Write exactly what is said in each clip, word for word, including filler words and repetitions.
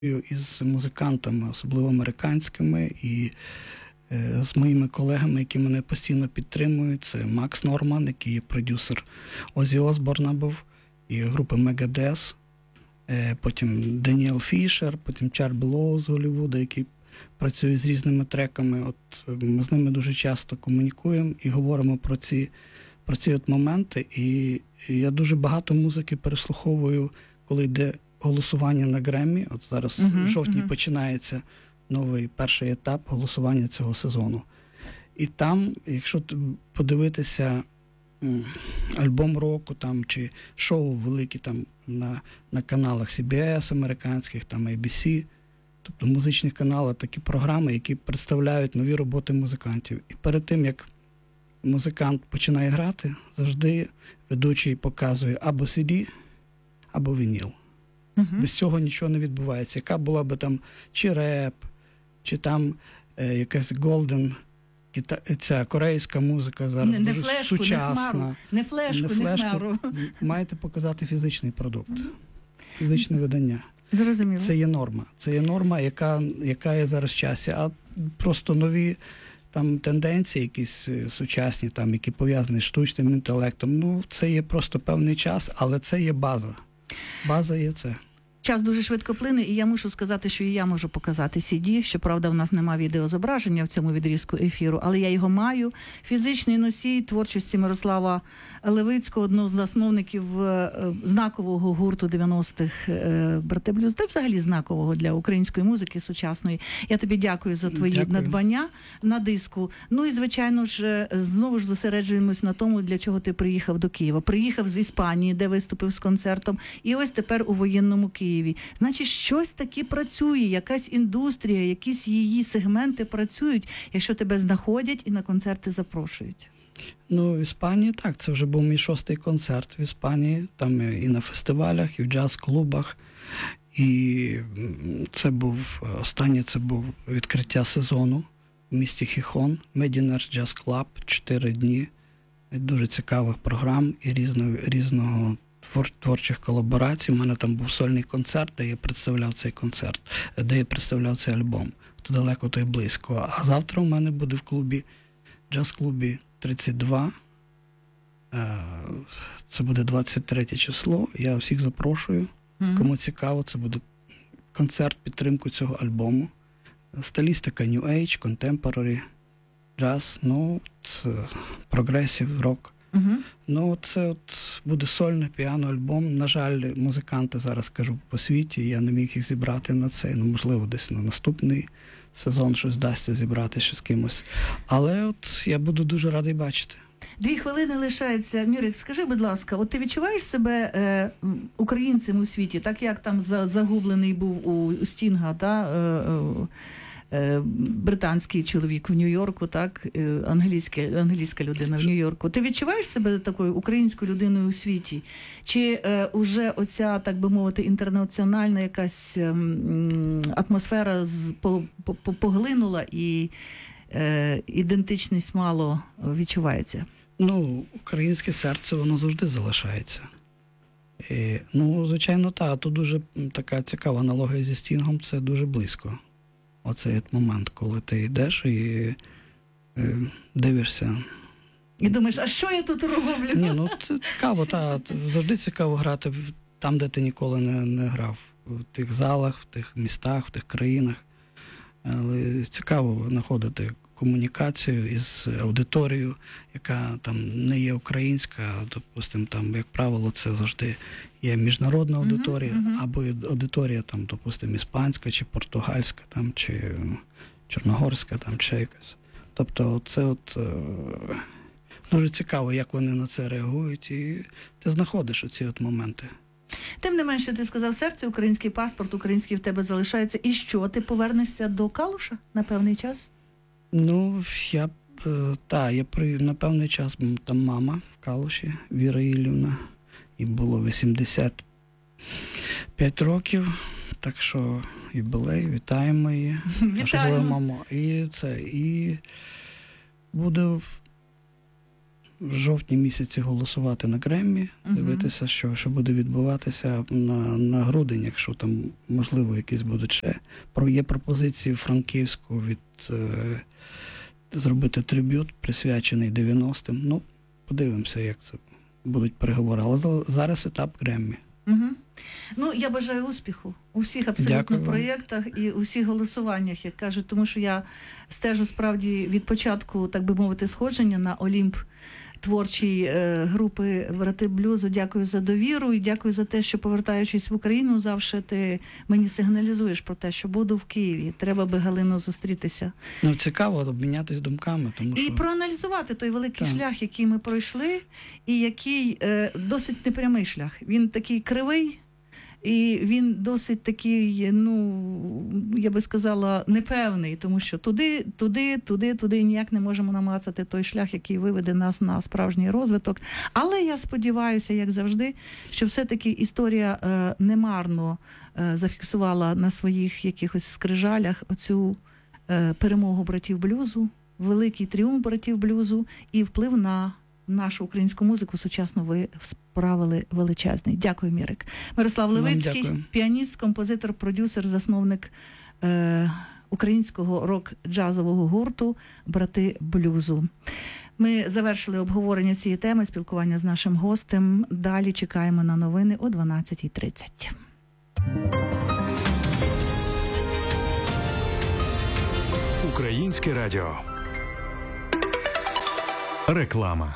із музикантами, особливо американськими, і е, з моїми колегами, які мене постійно підтримують. Це Макс Норман, який є продюсер Оззі Осборна був, і групи Megadeth, е, потім Даніел Фішер, потім Чарбі Лоу з Голлівуда, який працює з різними треками. От ми з ними дуже часто комунікуємо і говоримо про ці, про ці от моменти. І я дуже багато музики переслуховую, коли йде голосування на Греммі. От зараз uh-huh, в жовтні uh-huh. починається новий перший етап голосування цього сезону. І там, якщо подивитися м, альбом року там, чи шоу великі там на, на каналах Сі Бі Ес американських, там Ей Би Сі, тобто музичних каналах, такі програми, які представляють нові роботи музикантів. І перед тим, як музикант починає грати, завжди ведучий показує або Сі Ді, або вініл. Uh-huh. Без цього нічого не відбувається. Яка була би там чи реп, чи там е, якась голден, ця корейська музика зараз не, не дуже флешку, сучасна. Не флешку, не, не флешку, не хмару. Маєте показати фізичний продукт, uh-huh. фізичне видання. Зрозуміло. Це є норма. Це є норма, яка, яка є зараз в часі. А просто нові там тенденції, якісь сучасні, там, які пов'язані з штучним інтелектом, ну, це є просто певний час, але це є база. База є це. Час дуже швидко плине, і я мушу сказати, що і я можу показати Сі Ді. Щоправда, в нас немає відеозображення в цьому відрізку ефіру, але я його маю. Фізичний носій творчості Мирослава Левицького, одного з засновників знакового гурту дев'яностих «Брати Блюз», та взагалі знакового для української музики сучасної. Я тобі дякую за твої дякую. надбання на диску. Ну і, звичайно ж, знову ж зосереджуємось на тому, для чого ти приїхав до Києва. Приїхав з Іспанії, де виступив з концертом, і ось тепер у воєнному Києві. Значить, щось таке працює, якась індустрія, якісь її сегменти працюють, якщо тебе знаходять і на концерти запрошують. Ну, в Іспанії так, це вже був мій шостий концерт в Іспанії, там і на фестивалях, і в джаз-клубах. І це був, останнє це був відкриття сезону в місті Хіхон, Медінер Джаз Клаб, чотири дні, дуже цікавих програм і різного, різного твор, творчих колаборацій. У мене там був сольний концерт, де я представляв цей концерт, де я представляв цей альбом. То далеко, то й близько. А завтра у мене буде в клубі, джаз-клубі тридцять два. Це буде двадцять третє число. Я всіх запрошую. Mm-hmm. Кому цікаво, це буде концерт підтримку цього альбому. Стилістика New Age, Contemporary, джаз, ну, це прогресив, рок. Uh-huh. Ну, це от буде сольний піано-альбом. На жаль, музиканти зараз, кажу, по світі, я не міг їх зібрати на цей, ну, можливо, десь на наступний сезон щось вдасться зібрати ще з кимось. Але от я буду дуже радий бачити. Дві хвилини лишається. Мірик, скажи, будь ласка, от ти відчуваєш себе е, українцем у світі, так як там за, загублений був у, у Стінга, та, е, е, британський чоловік в Нью-Йорку, так, е, англійська, англійська людина в Нью-Йорку. Ти відчуваєш себе такою українською людиною у світі? Чи е, уже оця, так би мовити, інтернаціональна якась е, атмосфера з, по, по, по, поглинула і е, ідентичність мало відчувається? Ну, українське серце, воно завжди залишається. І, ну, звичайно, так. Тут дуже така цікава аналогія зі Стінгом, це дуже близько. Оцей момент, коли ти йдеш і е, дивишся. І думаєш, а що я тут роблю? Ні, ну це цікаво, так. Завжди цікаво грати там, де ти ніколи не, не грав. В тих залах, в тих містах, в тих країнах. Але цікаво знаходити комунікацію із аудиторією, яка там не є українська, допустимо, там, як правило, це завжди є міжнародна аудиторія, uh-huh, uh-huh. або аудиторія, там, допустимо, іспанська, чи португальська, там, чи чорногорська, там, чи якась. Тобто це от е, дуже цікаво, як вони на це реагують, і ти знаходиш оці от моменти. Тим не менше, ти сказав, серце, український паспорт, український в тебе залишається. І що, ти повернешся до Калуша на певний час? Ну, я, так, я при, на певний час, там мама в Калуші, Віра Іллівна, їй було вісімдесят п'ять років, так що юбілей, вітаємо її. Вітаємо. Мамо. І це, і буде в жовтні місяці голосувати на Греммі, uh-huh. дивитися, що, що буде відбуватися на, на грудень, якщо там, можливо, якісь будуть ще. Є пропозиції в Франківську від е, зробити триб'ют, присвячений дев'яностим. Ну, подивимося, як це будуть переговори. Але зараз етап Греммі. Угу. Ну, я бажаю успіху у всіх абсолютно Дякую проєктах і у всіх голосуваннях, як кажуть, тому що я стежу справді від початку, так би мовити, сходження на Олімп творчої е, групи «Брати блюзу». Дякую за довіру і дякую за те, що, повертаючись в Україну, завжди ти мені сигналізуєш про те, що буду в Києві. Треба би, Галино, зустрітися. Ну, цікаво обмінятись думками. Тому що... І проаналізувати той великий так. шлях, який ми пройшли, і який е, досить непрямий шлях. Він такий кривий, і він досить такий, ну, я би сказала, непевний, тому що туди, туди, туди, туди ніяк не можемо намацати той шлях, який виведе нас на справжній розвиток. Але я сподіваюся, як завжди, що все-таки історія е, немарно е, зафіксувала на своїх якихось скрижалях оцю е, перемогу братів блюзу, великий тріумф братів блюзу і вплив на нашу українську музику сучасно ви справили величезний. Дякую, Мірик. Мирослав Левицький, піаніст, композитор, продюсер, засновник е- українського рок-джазового гурту «Брати блюзу». Ми завершили обговорення цієї теми, спілкування з нашим гостем. Далі чекаємо на новини о дванадцятій тридцять. Українське радіо. Реклама.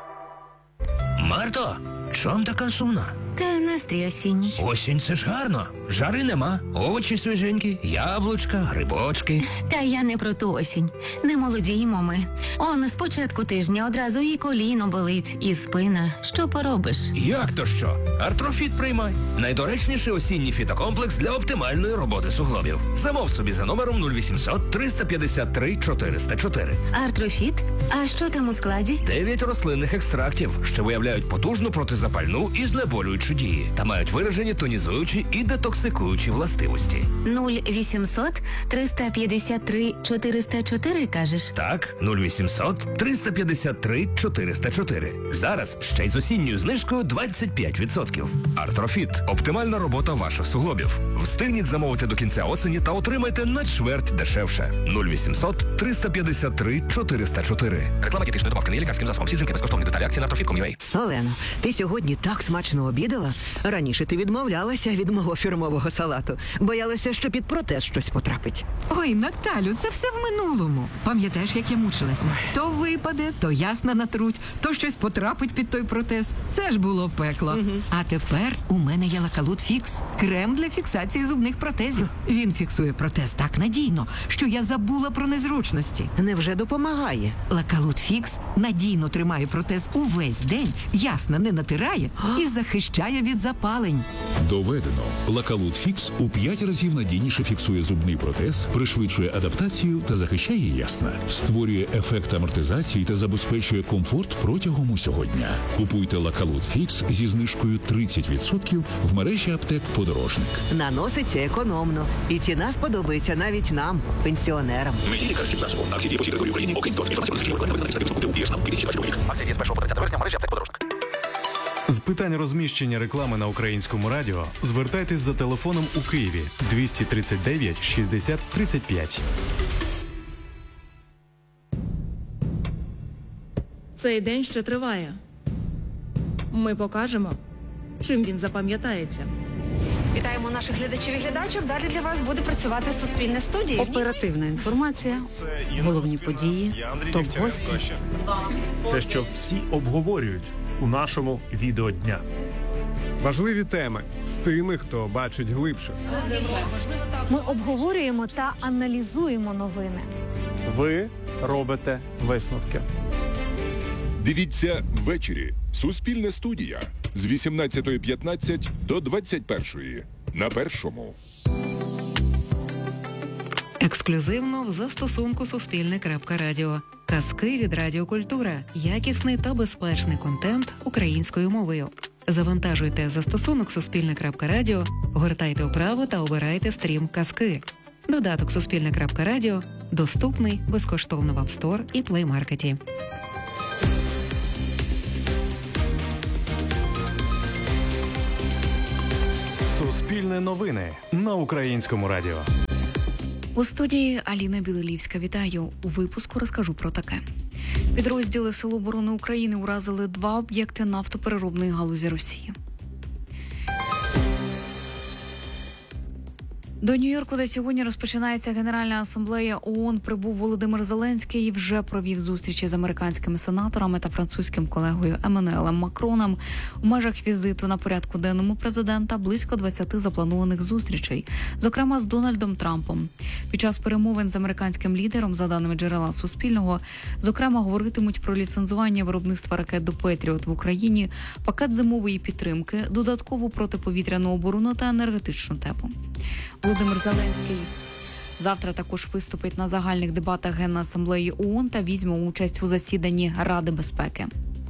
Марто, чом така сумна? Та настрій осінній. Осінь – це ж гарно. Жари нема, овочі свіженькі, яблучка, грибочки. Та я не про ту осінь. Не молодіємо ми. Он, з початку тижня одразу і коліно болить, і спина. Що поробиш? Як то що? Артрофіт приймай. Найдоречніший осінній фітокомплекс для оптимальної роботи суглобів. Замов собі за номером нуль вісімсот триста п'ятдесят три чотириста чотири. Артрофіт? А що там у складі? Дев'ять рослинних екстрактів, що виявляють потужну протизапальну і знеболюючу дії та мають виражені тонізуючі і детоксикуючі властивості. нуль вісімсот триста п'ятдесят три чотириста чотири, кажеш? Так, нуль вісімсот триста п'ятдесят три чотириста чотири. Зараз ще й з осінньою знижкою двадцять п'ять відсотків. Артрофіт – оптимальна робота ваших суглобів. Встигніть замовити до кінця осені та отримайте на чверть дешевше. нуль вісімсот триста п'ятдесят три чотириста чотири. Реклама дієтичної добавки не є лікарським засобом. Всі жінки безкоштовні деталі акції на артрофіт крапка ком крапка ю а. Олено, ти сьогодні так смачно обідала. Раніше ти відмовлялася від мого фірмового салату. Боялася, що під протез щось потрапить. Ой, Наталю, це все в минулому. Пам'ятаєш, як я мучилася? То випаде, то ясна натруть, то щось потрапить під той протез. Це ж було пекло. Угу. А тепер у мене є Лакалут Фікс. Крем для фіксації зубних протезів. Він фіксує протез так надійно, що я забула про незручності. Невже допомагає? Лакалут Фікс надійно тримає протез увесь день, ясно не натирає і захищає від запалень. Доведено. Лакалут Фікс у п'ять разів надійніше фіксує зубний протез, пришвидшує адаптацію та захищає ясна. Створює ефект амортизації та забезпечує комфорт протягом усього дня. Купуйте Лакалут Фікс зі знижкою тридцять відсотків в мережі аптек «Подорожник». Наноситься економно. І ціна сподобається навіть нам, пенсіонерам. Лікарський засоб. Акції дії по всій території України, окрім того, Акції з першого по тридцяте вересня в мережі аптек «Подорожник». З питань розміщення реклами на Українському радіо звертайтесь за телефоном у Києві двісті тридцять дев'ять шістдесят тридцять п'ять. Цей день ще триває. Ми покажемо, чим він запам'ятається. Вітаємо наших глядачів і глядачок. Далі для вас буде працювати Суспільне студія. Оперативна інформація, головні події, топ-гості. Те, що всі обговорюють у нашому відеодня. Важливі теми з тими, хто бачить глибше. Ми обговорюємо та аналізуємо новини. Ви робите висновки. Дивіться ввечері. Суспільне студія з вісімнадцятої п'ятнадцять до двадцять першої на Першому. Ексклюзивно в застосунку Суспільне крапка радіо. Казки від Радіокультура. Якісний та безпечний контент українською мовою. Завантажуйте застосунок Суспільне крапка радіо, гортайте вправо та обирайте стрім «Казки». Додаток Суспільне крапка радіо доступний безкоштовно в App Store і Play Market. Суспільне новини на Українському радіо. У студії Аліна Білолівська. Вітаю. У випуску розкажу про таке. Підрозділи Сил оборони України уразили два об'єкти нафтопереробної галузі Росії. До Нью-Йорку, де сьогодні розпочинається Генеральна асамблея ООН, прибув Володимир Зеленський і вже провів зустрічі з американськими сенаторами та французьким колегою Еммануелем Макроном. У межах візиту на порядку денному президента близько двадцяти запланованих зустрічей, зокрема з Дональдом Трампом. Під час перемовин з американським лідером, за даними джерела Суспільного, зокрема говоритимуть про ліцензування виробництва ракет до Петріот в Україні, пакет зимової підтримки, додаткову протиповітряну оборону та енергетичну тему. Володимир Зеленський завтра також виступить на загальних дебатах Генасамблеї ООН та візьме участь у засіданні Ради безпеки.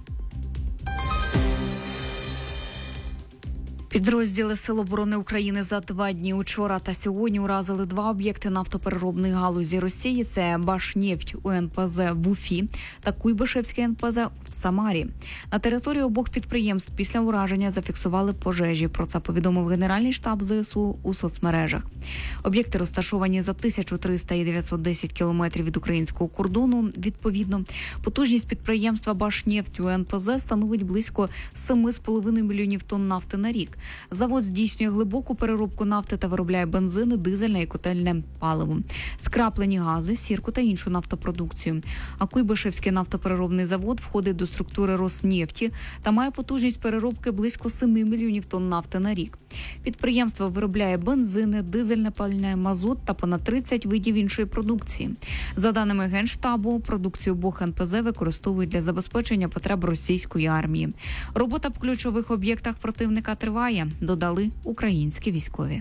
Підрозділи Сил оборони України за два дні учора та сьогодні уразили два об'єкти нафтопереробної галузі Росії. Це Башнефть у ен пе зет в Уфі та Куйбишевський ен пе зет в Самарі. На території обох підприємств після ураження зафіксували пожежі. Про це повідомив Генеральний штаб зе ес у у соцмережах. Об'єкти розташовані за тисячу триста і дев'ятсот десять кілометрів від українського кордону. Відповідно, потужність підприємства Башнефть у ен пе зет становить близько семи з половиною мільйонів тонн нафти на рік. Завод здійснює глибоку переробку нафти та виробляє бензини, дизельне і котельне паливо, скраплені гази, сірку та іншу нафтопродукцію. А Куйбишевський нафтопереробний завод входить до структури Роснефті та має потужність переробки близько семи мільйонів тонн нафти на рік. Підприємство виробляє бензини, дизельне пальне, мазут та понад тридцять видів іншої продукції. За даними Генштабу, продукцію обох ен пе зет використовують для забезпечення потреб російської армії. Робота по ключових об'єктах противника триває, додали українські військові.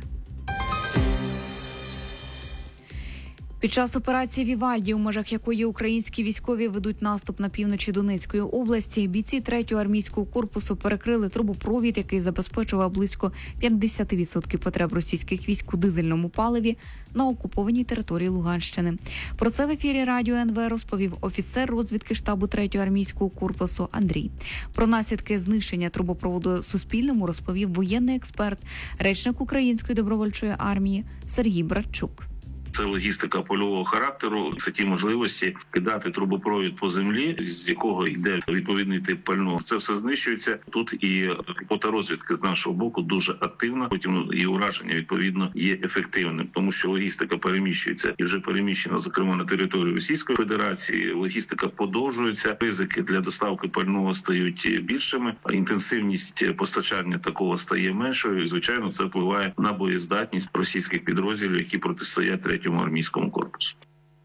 Під час операції «Вівальді», у межах якої українські військові ведуть наступ на півночі Донецької області, бійці третього армійського корпусу перекрили трубопровід, який забезпечував близько п'ятдесят відсотків потреб російських військ у дизельному паливі на окупованій території Луганщини. Про це в ефірі радіо ен ве розповів офіцер розвідки штабу третього армійського корпусу Андрій. Про наслідки знищення трубопроводу Суспільному розповів воєнний експерт, речник Української добровольчої армії Сергій Братчук. Це логістика польового характеру, це ті можливості кидати трубопровід по землі, з якого йде відповідний тип пального. Це все знищується. Тут і робота розвідки з нашого боку дуже активна. Потім і ураження, відповідно, є ефективним, тому що логістика переміщується і вже переміщена, зокрема, на територію Російської Федерації. Логістика подовжується, ризики для доставки пального стають більшими, а інтенсивність постачання такого стає меншою. І, звичайно, це впливає на боєздатність російських підрозділів, які протистоять третьому армійському корпусу.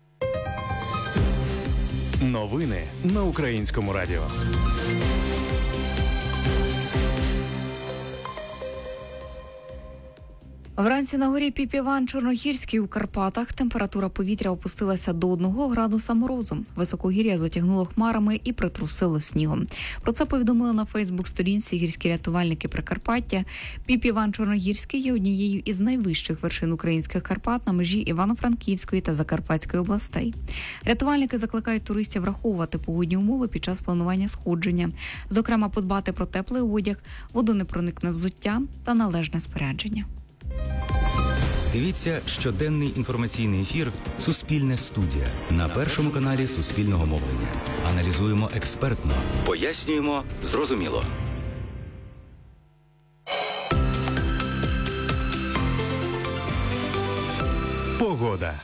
Новини на Українському радіо. Вранці на горі Піпіван Чорногірській у Карпатах температура повітря опустилася до одного градуса морозу. Високогір'я затягнуло хмарами і притрусило снігом. Про це повідомили на Фейсбук-сторінці гірські рятувальники Прикарпаття. Піпіван Чорногірський є однією із найвищих вершин українських Карпат на межі Івано-Франківської та Закарпатської областей. Рятувальники закликають туристів враховувати погодні умови під час планування сходження. Зокрема, подбати про теплий одяг, водонепроникне взуття та належне спорядження. Дивіться щоденний інформаційний ефір «Суспільне студія» на Першому каналі Суспільного мовлення. Аналізуємо експертно, пояснюємо зрозуміло. Погода.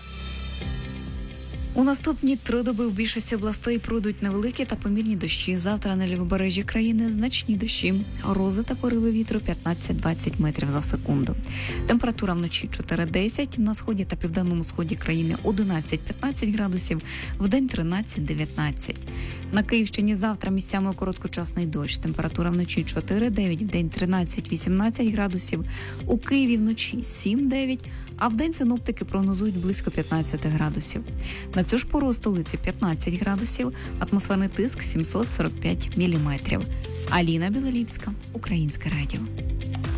У наступні три доби в більшості областей пройдуть невеликі та помірні дощі. Завтра на лівобережжі країни значні дощі. Грози та пориви вітру п'ятнадцять-двадцять метрів за секунду. Температура вночі чотири-десять, на сході та південному сході країни одинадцять-п'ятнадцять градусів, вдень тринадцять-дев'ятнадцять. На Київщині завтра місцями короткочасний дощ. Температура вночі чотири-дев'ять, вдень тринадцять-вісімнадцять градусів. У Києві вночі сім-дев'ять, а вдень синоптики прогнозують близько п'ятнадцять градусів. На цю ж пору у столиці п'ятнадцять градусів, атмосферний тиск сімсот сорок п'ять міліметрів. Аліна Білолівська, Українське радіо.